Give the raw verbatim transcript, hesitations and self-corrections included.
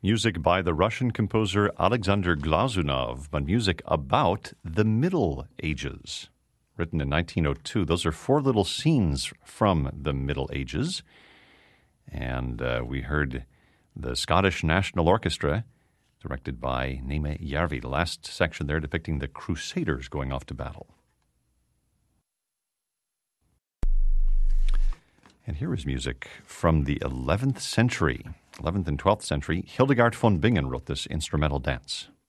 Music by the Russian composer Alexander Glazunov, but music about the Middle Ages. Written in nineteen oh two. Those are four little scenes from the Middle Ages. And uh, we heard the Scottish National Orchestra, directed by Naima Järvi. The last section there depicting the Crusaders going off to battle. And here is music from the eleventh century, eleventh and twelfth century. Hildegard von Bingen wrote this instrumental dance.